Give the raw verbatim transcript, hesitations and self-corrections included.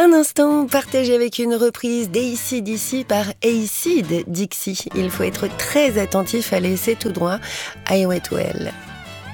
Un instant partagé avec une reprise d'A C D C par Acid Dixie. Il faut être très attentif à laisser tout droit I Went Well.